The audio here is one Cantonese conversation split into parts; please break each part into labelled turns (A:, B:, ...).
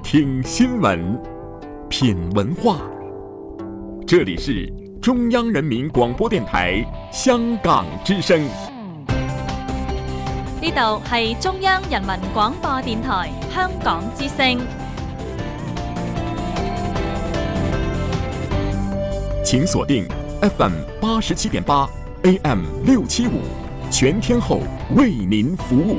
A: 听新闻，品文化。这里是中央人民广播電台香港之聲。
B: 呢度係中央人民廣播電台香港之聲。
A: 請鎖定 FM 87.8 AM 675，全天候為您服務。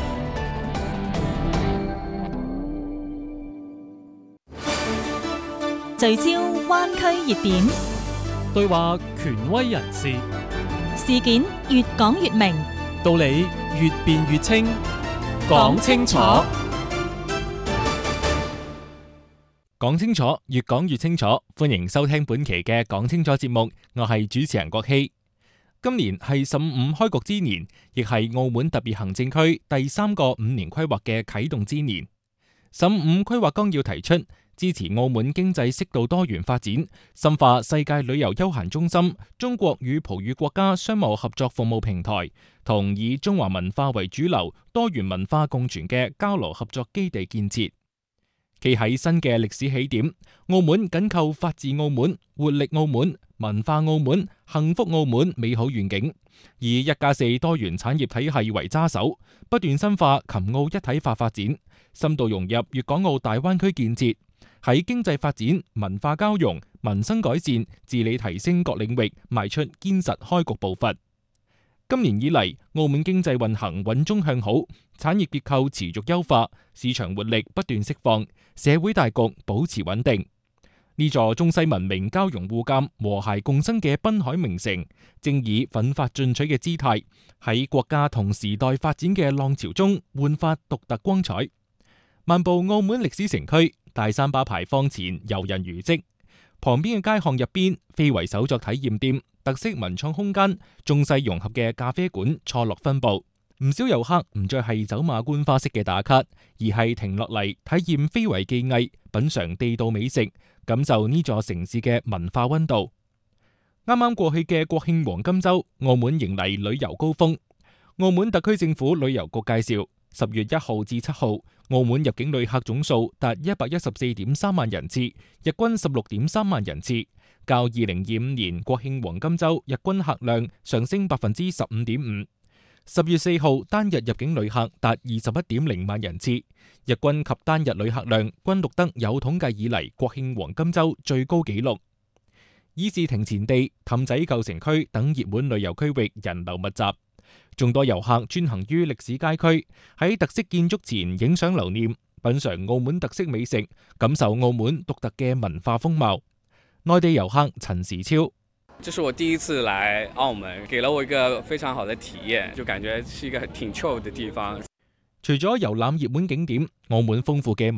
B: 聚焦灣區熱點，
C: 對話權威人士，
B: 事件越講越明，
C: 道理越辯越清，講清楚，講清楚，越講越清楚。歡迎收聽本期嘅講清楚節目，我係主持人郭希。今年係15開局之年，亦係澳門特別行政區第3個5年規劃嘅啟動之年。15規劃綱要提出，支持澳門經濟適度多元發展，深化世界旅遊休閒中心、中國與葡語國家商貿合作服務平台，同以中華文化為主流、多元文化共存嘅交流合作基地建設。企喺新嘅歷史起點，澳門緊扣法治澳門、活力澳門、文化澳門、幸福澳門美好願景，以1+4多元產業體系為揸手，不斷深化琴澳一體化發展，深度融入粵港澳大灣區建設，喺經濟發展、文化交融、民生改善、治理提升各領域邁出堅實開局步伐。今年以嚟，澳門經濟運行穩中向好，產業結構持續優化，市場活力不斷釋放，社會大局保持穩定。呢座中西文明交融互鑒、和諧共生嘅濱海名城，正以奮發進取嘅姿態，喺國家同時代發展嘅浪潮中煥發獨特光彩。漫步澳門歷史城區，大三巴牌坊前遊人如織，旁邊嘅街巷入邊，非遺手作體驗店、特色文創空間、中西融合嘅咖啡館錯落分佈。唔少遊客唔再係走馬觀花式嘅打卡，而係停落嚟體驗非遺技藝，品嘗地道美食，感受呢座城市嘅文化溫度。啱啱過去嘅國慶黃金週，澳門迎嚟旅遊高峰。澳門特區政府旅遊局介紹，10月1號至7號，澳門入境旅客總數達114.3萬人次，日均16.3萬人次，較2025年國慶黃金週日均客量上升15.5%。10月4號單日入境旅客達21.0萬人次，日均及單日旅客量均錄得有統計以嚟國慶黃金週最高紀錄。議事亭前地、氹仔舊城區等熱門旅遊區域人流密集，眾多遊客專行於歷史街區，喺特色建築前影相留念，品嘗澳門特色美食，感受澳門獨特嘅文化風貌。內地遊客陳時超：
D: 這是我第一次來澳門，給了我一個非常好的體驗，就感覺是一個挺chill的地方。
C: 除咗遊覽熱門景點，澳門豐富嘅